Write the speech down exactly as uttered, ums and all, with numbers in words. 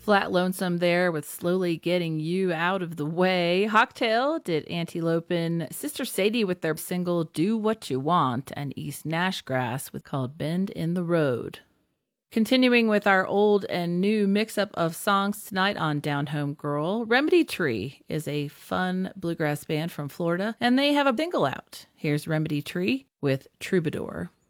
Flat Lonesome there with Slowly Getting You Out of the Way. Hawktail did Antelopin. Sister Sadie with their single Do What You Want, and East Nashgrass with called Bend in the Road. Continuing with our old and new mix-up of songs tonight on Down Home Girl, Remedy Tree is a fun bluegrass band from Florida, and they have a single out. Here's Remedy Tree with Troubadour.